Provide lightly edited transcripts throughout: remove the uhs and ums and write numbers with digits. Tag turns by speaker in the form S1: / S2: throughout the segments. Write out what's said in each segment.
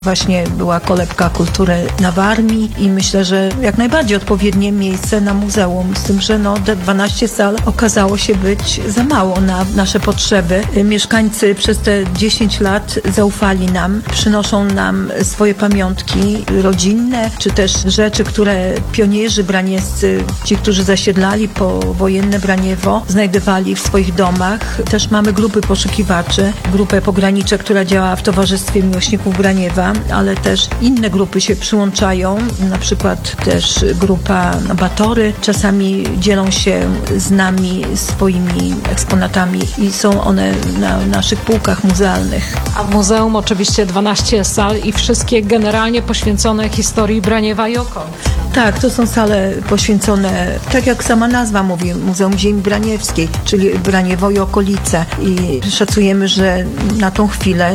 S1: Właśnie była kolebka kultury na Warmii i myślę, że jak najbardziej odpowiednie miejsce na muzeum, z tym, że te 12 sal okazało się być za mało na nasze potrzeby. Mieszkańcy przez te 10 lat zaufali nam, przynoszą nam swoje pamiątki rodzinne, czy też rzeczy, które pionierzy braniewscy, ci, którzy zasiedlali powojenne Braniewo, znajdowali w swoich domach. Też mamy grupy poszukiwaczy, grupę Pogranicze, która działa w Towarzystwie Miłośników Braniewa, ale też inne grupy się przyłączają, na przykład też grupa Batory. Czasami dzielą się z nami swoimi eksponatami i są one na naszych półkach muzealnych.
S2: A w muzeum oczywiście 12 sal i wszystkie generalnie poświęcone historii Braniewa i okolic.
S1: Tak, to są sale poświęcone, tak jak sama nazwa mówi, Muzeum Ziemi Braniewskiej, czyli Braniewo i okolice. I szacujemy, że na tą chwilę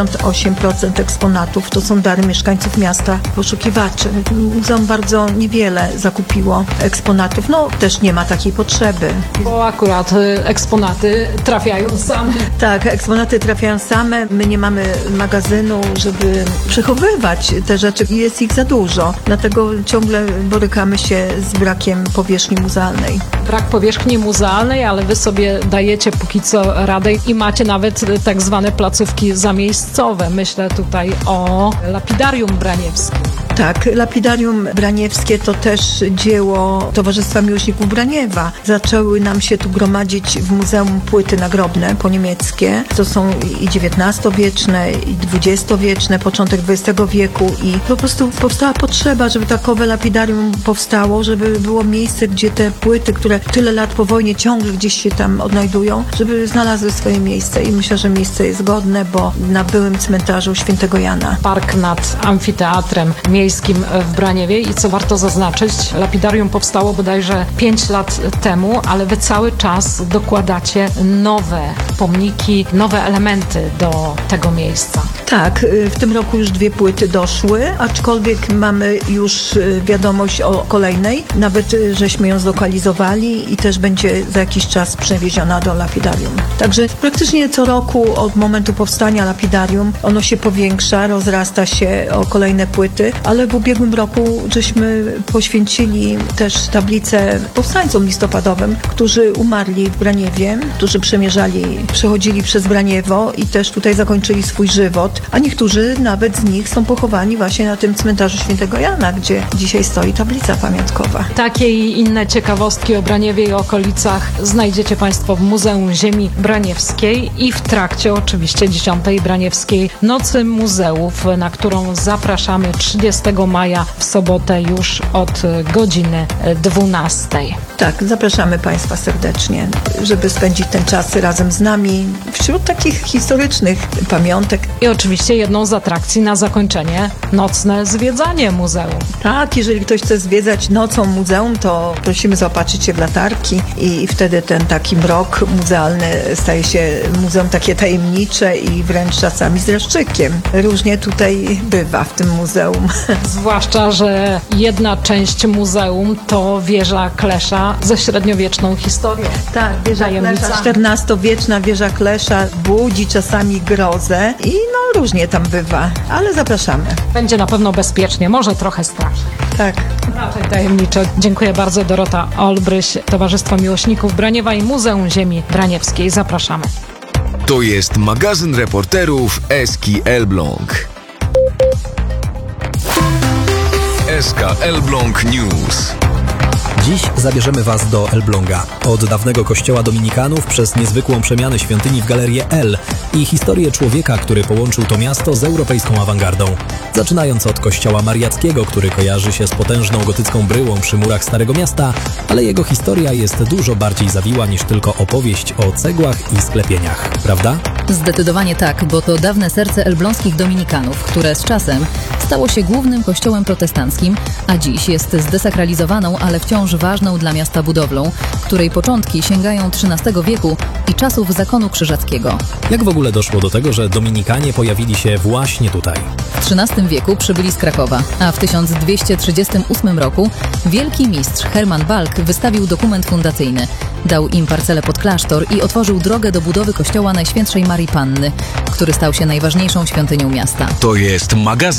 S1: 98% eksponatów to są dary mieszkańców miasta, poszukiwaczy. Muzeum bardzo niewiele zakupiło eksponatów, też nie ma takiej potrzeby.
S2: Bo akurat eksponaty trafiają same.
S1: Tak, eksponaty trafiają same. My nie mamy magazynu, żeby przechowywać te rzeczy. Jest ich za dużo, dlatego ciągle borykamy się z brakiem powierzchni muzealnej.
S2: Brak powierzchni muzealnej, ale wy sobie dajecie póki co radę i macie nawet tak zwane placówki zamiejscowe. Myślę tutaj o Lapidarium Braniewskim.
S1: Tak, Lapidarium Braniewskie to też dzieło Towarzystwa Miłośników Braniewa. Zaczęły nam się tu gromadzić w muzeum płyty nagrobne poniemieckie. To są i XIX-wieczne, i XX-wieczne, początek XX wieku i po prostu powstała potrzeba, żeby takowe lapidarium powstało, żeby było miejsce, gdzie te płyty, które tyle lat po wojnie ciągle gdzieś się tam odnajdują, żeby znalazły swoje miejsce i myślę, że miejsce jest godne, bo na byłym cmentarzu Świętego Jana.
S2: Park nad amfiteatrem miejskim w Braniewie i co warto zaznaczyć, lapidarium powstało bodajże 5 lat temu, ale wy cały czas dokładacie nowe pomniki, nowe elementy do tego miejsca.
S1: Tak, w tym roku już 2 płyty doszły, aczkolwiek mamy już wiadomość o kolejnej, nawet żeśmy ją zlokalizowali i też będzie za jakiś czas przewieziona do lapidarium. Także praktycznie co roku od momentu powstania lapidarium ono się powiększa, rozrasta się o kolejne płyty, ale w ubiegłym roku żeśmy poświęcili też tablicę powstańcom listopadowym, którzy umarli w Braniewie, którzy przechodzili przez Braniewo i też tutaj zakończyli swój żywot, a niektórzy nawet z nich są pochowani właśnie na tym cmentarzu Świętego Jana, gdzie dzisiaj stoi tablica pamiątkowa.
S2: Takie i inne ciekawostki o Braniewie i okolicach znajdziecie Państwo w Muzeum Ziemi Braniewskiej i w trakcie oczywiście 10. Braniewskiej Nocy Muzeów, na którą zapraszamy 30 maja w sobotę już od godziny 12.
S1: Tak, zapraszamy Państwa serdecznie, żeby spędzić ten czas razem z nami wśród takich historycznych pamiątek.
S2: I oczywiście jedną z atrakcji na zakończenie nocne zwiedzanie muzeum.
S1: Tak, jeżeli ktoś chce zwiedzać nocą muzeum, to prosimy zaopatrzyć się w latarki i wtedy ten taki mrok muzealny staje się muzeum takie tajemnicze i wręcz czasami z dreszczykiem. Różnie tutaj bywa w tym muzeum.
S2: Zwłaszcza, że jedna część muzeum to wieża Klesza ze średniowieczną historią.
S1: Tak, wieża Klesza, XIV-wieczna wieża Klesza budzi czasami grozę i różnie tam bywa, ale zapraszamy.
S2: Będzie na pewno bezpiecznie, może trochę strasznie.
S1: Tak.
S2: Raczej tajemniczo. Dziękuję bardzo. Dorota Olbryś, Towarzystwo Miłośników Braniewa i Muzeum Ziemi Braniewskiej. Zapraszamy.
S3: To jest magazyn reporterów Eski Elbląg. SK Elbląg News.
S4: Dziś zabierzemy Was do Elbląga. Od dawnego kościoła dominikanów przez niezwykłą przemianę świątyni w Galerię L i historię człowieka, który połączył to miasto z europejską awangardą. Zaczynając od kościoła mariackiego, który kojarzy się z potężną gotycką bryłą przy murach Starego Miasta, ale jego historia jest dużo bardziej zawiła niż tylko opowieść o cegłach i sklepieniach, prawda?
S5: Zdecydowanie tak, bo to dawne serce elbląskich dominikanów, które z czasem Stało się głównym kościołem protestanckim, a dziś jest zdesakralizowaną, ale wciąż ważną dla miasta budowlą, której początki sięgają XIII wieku i czasów zakonu krzyżackiego.
S4: Jak w ogóle doszło do tego, że dominikanie pojawili się właśnie tutaj?
S5: W XIII wieku przybyli z Krakowa, a w 1238 roku wielki mistrz Hermann Balk wystawił dokument fundacyjny. Dał im parcelę pod klasztor i otworzył drogę do budowy kościoła Najświętszej Marii Panny, który stał się najważniejszą świątynią miasta.
S3: To jest magazyn